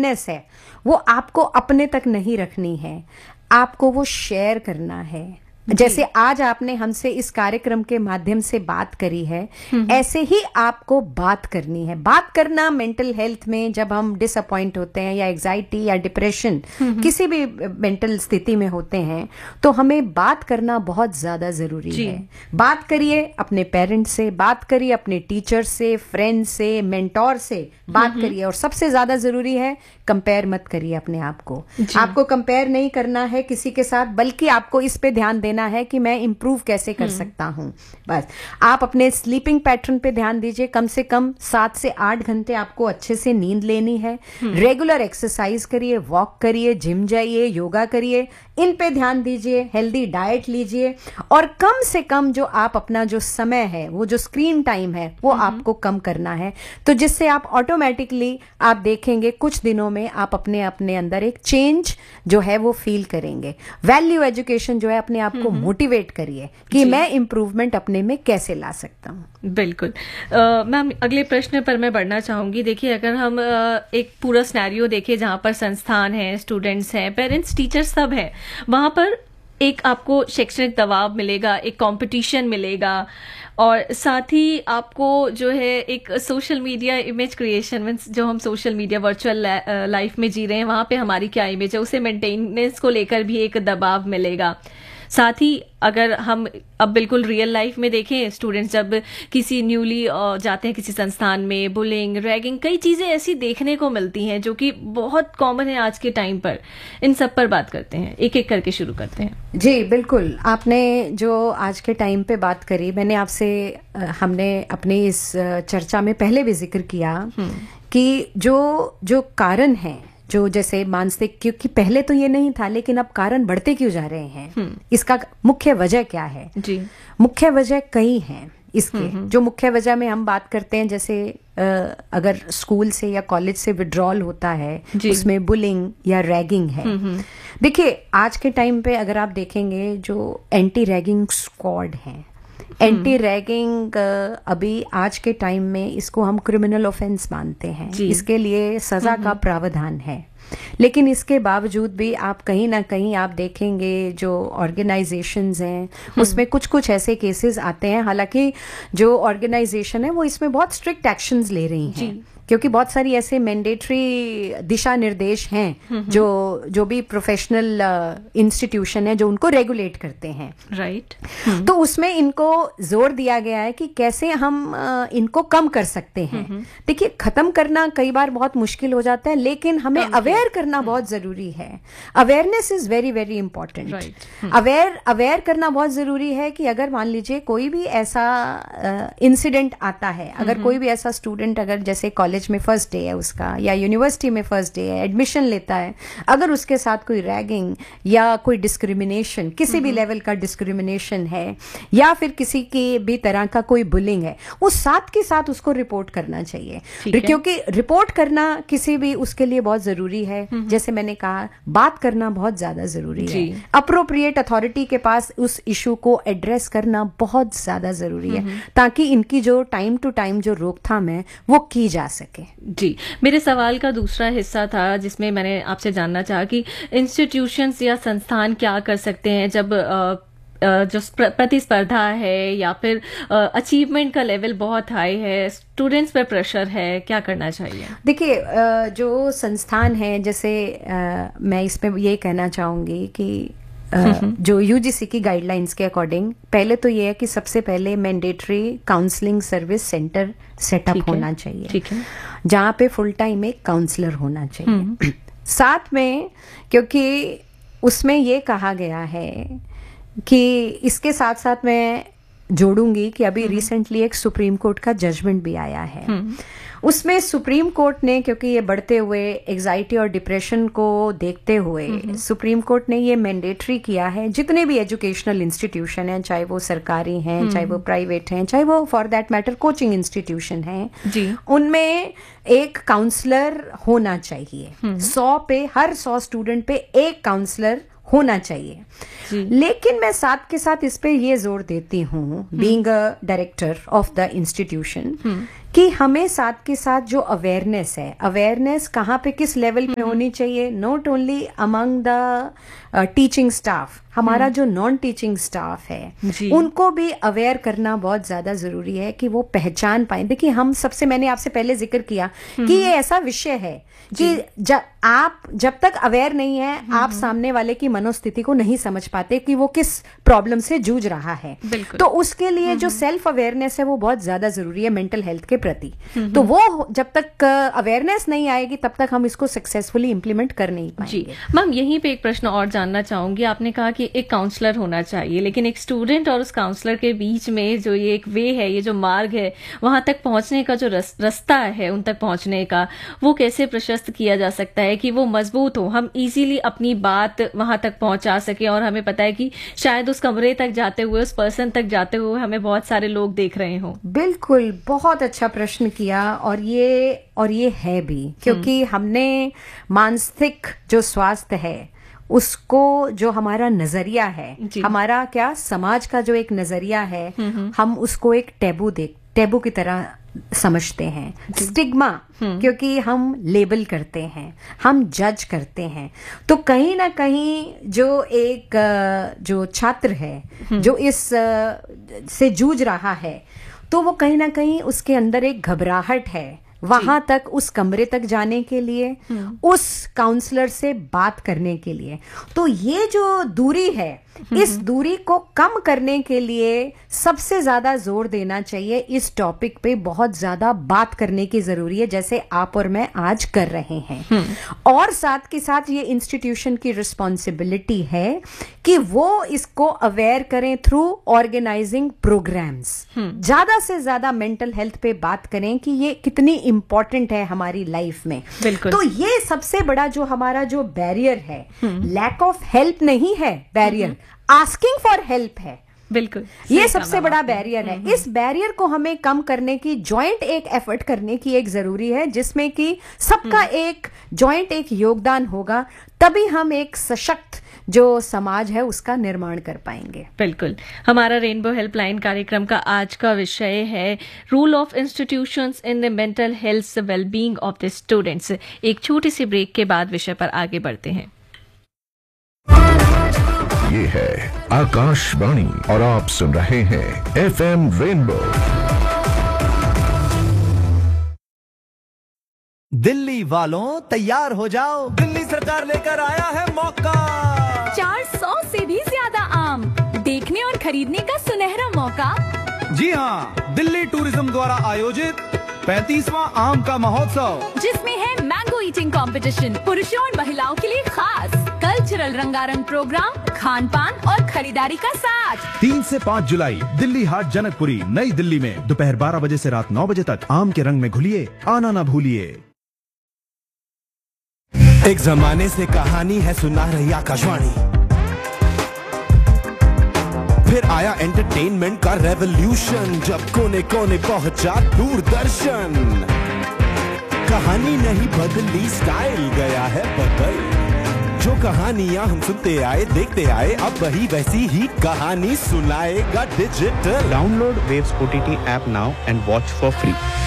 Happiness है वो आपको अपने तक नहीं रखनी है, आपको वो शेयर करना है। जैसे आज आपने हमसे इस कार्यक्रम के माध्यम से बात करी है, ऐसे ही आपको बात करनी है। बात करना मेंटल हेल्थ में, जब हम डिसअपॉइंट होते हैं या एग्जाइटी या डिप्रेशन किसी भी मेंटल स्थिति में होते हैं, तो हमें बात करना बहुत ज्यादा जरूरी है। बात करिए अपने पेरेंट्स से, बात करिए अपने टीचर से, फ्रेंड से, मेंटोर से बात करिए। और सबसे ज्यादा जरूरी है, कंपेयर मत करिए अपने आप को। आपको कंपेयर नहीं करना है किसी के साथ, बल्कि आपको इस पे ध्यान देना है कि मैं इंप्रूव कैसे कर सकता हूं। बस आप अपने स्लीपिंग पैटर्न पे ध्यान दीजिए। कम से कम 7 से 8 घंटे आपको अच्छे से नींद लेनी है। रेगुलर एक्सरसाइज करिए, वॉक करिए, जिम जाइए, योगा करिए, इन पे ध्यान दीजिए। हेल्दी डाइट लीजिए, और कम से कम जो आप अपना जो समय है, वो जो स्क्रीन टाइम है, वो आपको कम करना है। तो जिससे आप ऑटोमेटिकली आप देखेंगे कुछ दिनों में आप अपने अंदर एक चेंज जो है वो फील करेंगे। वैल्यू एजुकेशन जो है, अपने आप को मोटिवेट करिए कि मैं इंप्रूवमेंट अपने में कैसे ला सकता हूँ। बिल्कुल। मैम, अगले प्रश्न पर मैं बढ़ना चाहूंगी। देखिए, अगर हम एक पूरा सिनेरियो देखें जहां पर संस्थान है, स्टूडेंट्स हैं, पेरेंट्स, टीचर्स सब है, वहां पर एक आपको शैक्षणिक दबाव मिलेगा, एक कंपटीशन मिलेगा, और साथ ही आपको जो है एक social media image creation, means जो हम सोशल मीडिया वर्चुअल लाइफ में जी रहे हैं, वहां पे हमारी क्या इमेज है, उसे मेंटेनेंस को लेकर भी एक दबाव मिलेगा। साथ ही अगर हम अब बिल्कुल रियल लाइफ में देखें, स्टूडेंट्स जब किसी न्यूली जाते हैं किसी संस्थान में, बुलिंग, रैगिंग, कई चीजें ऐसी देखने को मिलती हैं जो कि बहुत कॉमन है आज के टाइम पर। इन सब पर बात करते हैं, एक एक करके शुरू करते हैं। जी बिल्कुल, आपने जो आज के टाइम पे बात करी, मैंने आपसे हमने अपनी इस चर्चा में पहले भी जिक्र किया कि जो कारण है, जो जैसे मानसिक, क्योंकि पहले तो ये नहीं था, लेकिन अब कारण बढ़ते क्यों जा रहे हैं, इसका मुख्य वजह क्या है? जी, मुख्य वजह कई हैं इसके। जो मुख्य वजह में हम बात करते हैं, जैसे अगर स्कूल से या कॉलेज से विड्रॉल होता है, उसमें बुलिंग या रैगिंग है। देखिए, आज के टाइम पे अगर आप देखेंगे, जो एंटी रैगिंग स्क्वाड है, एंटी रैगिंग अभी आज के टाइम में इसको हम क्रिमिनल ऑफेंस मानते हैं, इसके लिए सजा का प्रावधान है। लेकिन इसके बावजूद भी आप कहीं ना कहीं आप देखेंगे जो ऑर्गेनाइजेशंस हैं, उसमें कुछ कुछ ऐसे केसेस आते हैं। हालांकि जो ऑर्गेनाइजेशन है वो इसमें बहुत स्ट्रिक्ट एक्शंस ले रही हैं, क्योंकि बहुत सारी ऐसे मैंडेटरी दिशा निर्देश हैं जो भी प्रोफेशनल इंस्टीट्यूशन है जो उनको रेगुलेट करते हैं, राइट। तो उसमें इनको जोर दिया गया है कि कैसे हम इनको कम कर सकते हैं। देखिए, खत्म करना कई बार बहुत मुश्किल हो जाता है, लेकिन हमें अवेयर करना बहुत जरूरी है। Awareness is very very important. Aware करना बहुत जरूरी है कि अगर मान लीजिए कोई भी ऐसा इंसिडेंट आता है, अगर कोई भी ऐसा स्टूडेंट, अगर जैसे कॉलेज में फर्स्ट डे है उसका, या यूनिवर्सिटी में फर्स्ट डे है, एडमिशन लेता है, अगर उसके साथ कोई रैगिंग या कोई डिस्क्रिमिनेशन, किसी भी लेवल का डिस्क्रिमिनेशन है, या फिर किसी की भी तरह का कोई बुलिंग है, वो साथ के साथ उसको रिपोर्ट करना चाहिए। क्योंकि रिपोर्ट करना किसी भी उसके लिए बहुत जरूरी है। जैसे मैंने कहा, बात करना बहुत ज्यादा जरूरी है। अप्रोप्रिएट अथॉरिटी के पास उस इशू को एड्रेस करना बहुत ज्यादा जरूरी है, ताकि इनकी जो टाइम टू टाइम जो रोकथाम है वो की जा सके। जी, मेरे सवाल का दूसरा हिस्सा था जिसमें मैंने आपसे जानना चाहा कि इंस्टीट्यूशंस या संस्थान क्या कर सकते हैं जब जो प्रतिस्पर्धा है या फिर अचीवमेंट का लेवल बहुत हाई है, स्टूडेंट्स पे प्रेशर है, क्या करना चाहिए? देखिए, जो संस्थान है, जैसे मैं इसमें ये कहना चाहूंगी कि जो यूजीसी की गाइडलाइंस के अकॉर्डिंग, पहले तो ये है कि सबसे पहले mandatory counselling service centre setup होना चाहिए, ठीक है, जहां पे फुल टाइम एक काउंसलर होना चाहिए। साथ में, क्योंकि उसमें ये कहा गया है कि इसके साथ साथ मैं जोड़ूंगी कि अभी रिसेंटली एक सुप्रीम कोर्ट का जजमेंट भी आया है। उसमें सुप्रीम कोर्ट ने, क्योंकि ये बढ़ते हुए एग्जाइटी और डिप्रेशन को देखते हुए, सुप्रीम कोर्ट ने ये मैंडेटरी किया है, जितने भी एजुकेशनल इंस्टीट्यूशन हैं, चाहे वो सरकारी हैं, चाहे वो प्राइवेट हैं, चाहे वो for that matter coaching institution हैं, उनमें एक काउंसलर होना चाहिए। 100 पे, हर 100 स्टूडेंट पे एक काउंसलर होना चाहिए। लेकिन मैं साथ के साथ इस पे ये जोर देती हूँ, being a director of the institution, कि हमें साथ के साथ जो अवेयरनेस है, अवेयरनेस कहाँ पे किस लेवल पे होनी चाहिए, not only among the teaching staff, हमारा जो नॉन टीचिंग स्टाफ है उनको भी अवेयर करना बहुत ज्यादा जरूरी है कि वो पहचान पाए। देखिए हम सबसे, मैंने आपसे पहले जिक्र किया कि ये ऐसा विषय है कि आप जब तक अवेयर नहीं है आप सामने वाले की मनोस्थिति को नहीं समझ पाते कि वो किस प्रॉब्लम से जूझ रहा है। तो उसके लिए जो सेल्फ अवेयरनेस है वो बहुत ज्यादा जरूरी है मेंटल हेल्थ के प्रति। तो वो जब तक अवेयरनेस नहीं आएगी तब तक हम इसको सक्सेसफुली इंप्लीमेंट कर नहीं पाएंगे। मैम यहीं पे एक प्रश्न और जानना चाहूंगी, आपने कहा कि एक काउंसलर होना चाहिए, लेकिन एक स्टूडेंट और उस काउंसलर के बीच में जो ये एक वे है, ये जो मार्ग है, वहां तक पहुंचने का जो रास्ता है उन तक पहुंचने का, वो कैसे प्रशस्त किया जा सकता है कि वो मजबूत हो, हम इजीली अपनी बात वहां तक पहुंचा सके। और हमें पता है कि शायद उस कमरे तक जाते हुए, उस पर्सन तक जाते हुए हमें बहुत सारे लोग देख रहे हों। बिल्कुल, बहुत अच्छा प्रश्न किया। और ये है भी, क्योंकि हमने मानसिक जो स्वास्थ्य है उसको, जो हमारा नजरिया है, हमारा क्या समाज का जो एक नजरिया है, हम उसको एक टैबू की तरह समझते हैं, स्टिग्मा, क्योंकि हम लेबल करते हैं, हम जज करते हैं। तो कहीं ना कहीं जो छात्र है जो इस से जूझ रहा है, तो वो कहीं ना कहीं उसके अंदर एक घबराहट है वहां तक, उस कमरे तक जाने के लिए, उस काउंसलर से बात करने के लिए। तो ये जो दूरी है, इस दूरी को कम करने के लिए सबसे ज्यादा जोर देना चाहिए, इस टॉपिक पे बहुत ज्यादा बात करने की जरूरी है, जैसे आप और मैं आज कर रहे हैं। और साथ के साथ ये इंस्टीट्यूशन की रिस्पॉन्सिबिलिटी है कि वो इसको अवेयर करें थ्रू ऑर्गेनाइजिंग प्रोग्राम्स, ज्यादा से ज्यादा मेंटल हेल्थ पे बात करें कि ये कितनी इंपॉर्टेंट है हमारी लाइफ में। तो ये सबसे बड़ा जो हमारा जो बैरियर है, लैक ऑफ हेल्प नहीं है बैरियर, आस्किंग फॉर हेल्प है। बिल्कुल, ये सबसे बड़ा बैरियर है। इस बैरियर को हमें कम करने की जॉइंट एक एफर्ट करने की एक जरूरी है, जिसमें कि सबका एक जॉइंट एक योगदान होगा, तभी हम एक सशक्त जो समाज है उसका निर्माण कर पाएंगे। बिल्कुल। हमारा रेनबो हेल्पलाइन कार्यक्रम का आज का विषय है rule of institutions in the mental health wellbeing of the students. एक छोटी सी ब्रेक के बाद विषय पर आगे बढ़ते हैं। ये है आकाशवाणी और आप सुन रहे हैं एफएम रेनबो। दिल्ली वालों तैयार हो जाओ, दिल्ली सरकार लेकर आया है मौका। 400 से भी ज्यादा आम देखने और खरीदने का सुनहरा मौका। जी हाँ, दिल्ली टूरिज्म द्वारा आयोजित 35वां आम का महोत्सव, जिसमें है मैंगो ईटिंग कंपटीशन, पुरुषों और महिलाओं के लिए खास कल्चरल रंगारंग प्रोग्राम, खान पान और खरीदारी का साथ। 3 से 5 जुलाई दिल्ली हाट जनकपुरी नई दिल्ली में दोपहर 12 बजे से रात 9 बजे तक आम के रंग में घुलिए, आना ना भूलिए। एक जमाने से कहानी है सुना रही आकाशवाणी, फिर आया एंटरटेनमेंट का रेवोल्यूशन, जब कोने कोने पहुंचा दूरदर्शन। कहानी नहीं बदली, स्टाइल गया है बदल। जो कहानियां हम सुनते आए देखते आए, अब वही वैसी ही कहानी सुनाएगा digital. Download waves OTT app now and watch for free.